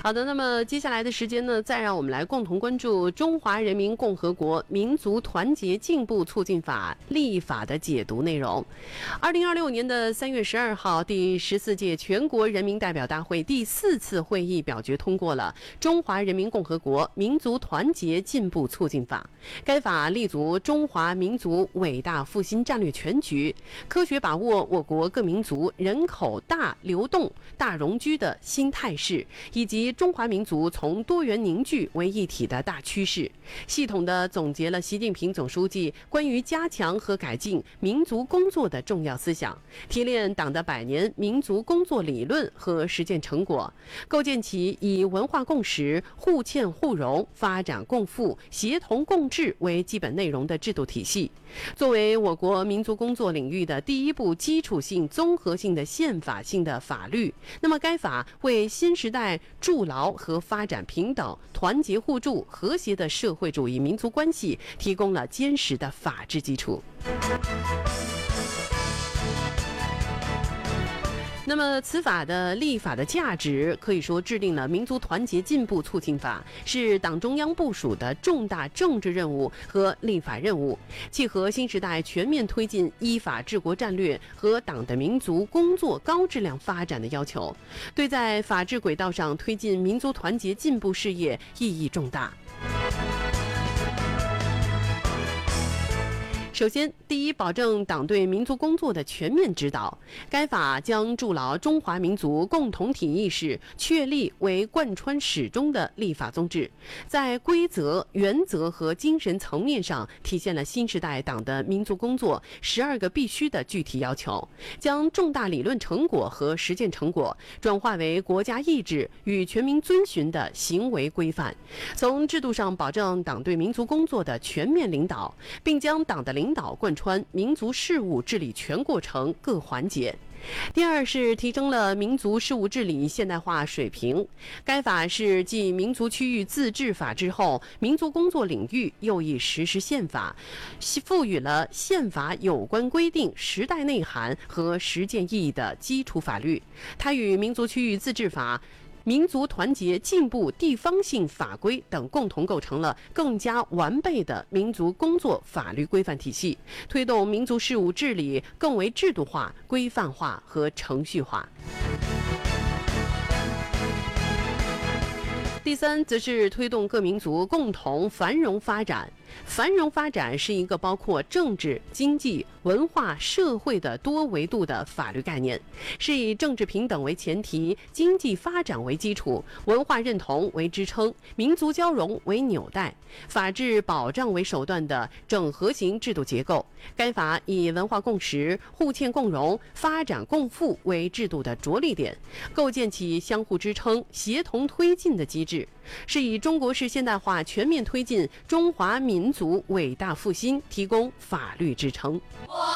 好的，那么接下来的时间呢，再让我们来共同关注《中华人民共和国民族团结进步促进法》立法的解读内容。2026年的3月12号，第14届全国人民代表大会第4次会议表决通过了《中华人民共和国民族团结进步促进法》。该法立足中华民族伟大复兴战略全局，科学把握我国各民族人口大流动、大容居的新态势，以及中华民族从多元凝聚为一体的大趋势，系统地总结了习近平总书记关于加强和改进民族工作的重要思想，提炼党的100年民族工作理论和实践成果，构建起以文化共识、互嵌互融、发展共富、协同共治为基本内容的制度体系。作为我国民族工作领域的第一部基础性、综合性的宪法性的法律，那么该法为新时代筑牢和发展平等、团结互助、和谐的社会主义民族关系提供了坚实的法治基础。那么此法的立法的价值，可以说制定了民族团结进步促进法，是党中央部署的重大政治任务和立法任务，契合新时代全面推进依法治国战略和党的民族工作高质量发展的要求，对在法治轨道上推进民族团结进步事业意义重大。首先，第一，保证党对民族工作的全面指导。该法将筑牢中华民族共同体意识，确立为贯穿始终的立法宗旨，在规则、原则和精神层面上体现了新时代党的民族工作12个必须的具体要求，将重大理论成果和实践成果转化为国家意志与全民遵循的行为规范。从制度上保证党对民族工作的全面领导，并将党的领导贯穿民族事务治理全过程各环节。第二是提升了民族事务治理现代化水平。该法是继民族区域自治法之后，民族工作领域又以实施宪法，赋予了宪法有关规定时代内涵和实践意义的基础法律。它与民族区域自治法、民族团结进步地方性法规等共同构成了更加完备的民族工作法律规范体系，推动民族事务治理更为制度化、规范化和程序化。第三，则是推动各民族共同繁荣发展。繁荣发展是一个包括政治、经济、文化、社会的多维度的法律概念，是以政治平等为前提、经济发展为基础、文化认同为支撑、民族交融为纽带、法治保障为手段的整合型制度结构。该法以文化共识、互嵌共荣、发展共富为制度的着力点，构建起相互支撑、协同推进的机制，是以中国式现代化全面推进中华民族伟大复兴提供法律支撑。